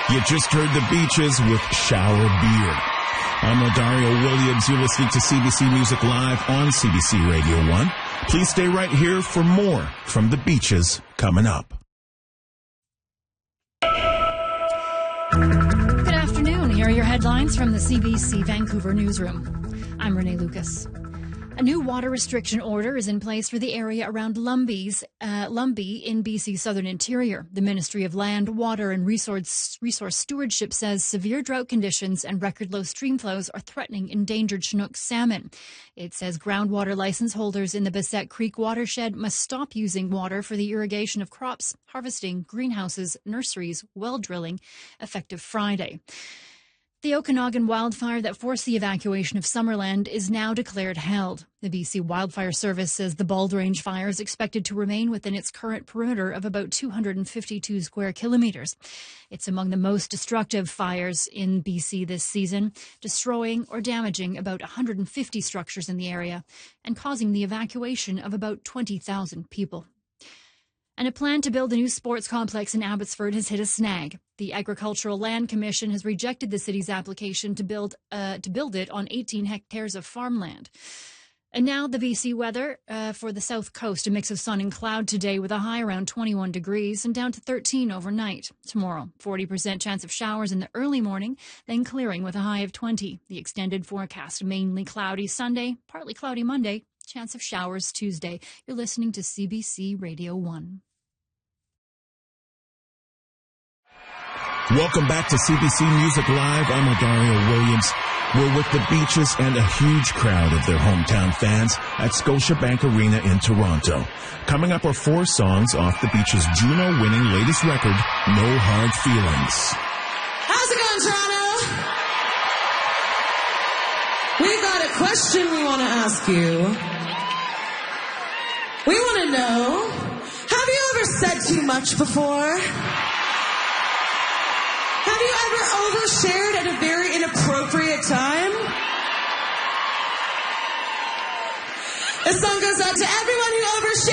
You just heard the Beaches with Shower Beer. I'm Rodario Williams. You're listening to CBC Music Live on CBC Radio 1. Please stay right here for more from the Beaches coming up. Good afternoon. Here are your headlines from the CBC Vancouver newsroom. I'm Renee Lucas. A new water restriction order is in place for the area around Lumbee in BC's southern interior. The Ministry of Land, Water and Resource Stewardship says severe drought conditions and record low stream flows are threatening endangered Chinook salmon. It says groundwater license holders in the Bassett Creek watershed must stop using water for the irrigation of crops, harvesting, greenhouses, nurseries, well drilling, effective Friday. The Okanagan wildfire that forced the evacuation of Summerland is now declared held. The BC Wildfire Service says the Bald Range fire is expected to remain within its current perimeter of about 252 square kilometres. It's among the most destructive fires in BC this season, destroying or damaging about 150 structures in the area and causing the evacuation of about 20,000 people. And a plan to build a new sports complex in Abbotsford has hit a snag. The Agricultural Land Commission has rejected the city's application to build it on 18 hectares of farmland. And now the BC weather for the south coast, a mix of sun and cloud today with a high around 21 degrees and down to 13 overnight. Tomorrow, 40% chance of showers in the early morning, then clearing with a high of 20. The extended forecast, mainly cloudy Sunday, partly cloudy Monday, chance of showers Tuesday. You're listening to CBC Radio 1. Welcome back to CBC Music Live. I'm Rodario Williams. We're with the Beaches and a huge crowd of their hometown fans at Scotiabank Arena in Toronto. Coming up are 4 songs off the Beaches' Juno-winning latest record, No Hard Feelings. How's it going, Toronto? We've got a question we want to ask you. We want to know, have you ever said too much before? Have you ever overshared at a very inappropriate time? This song goes out to everyone who overshared.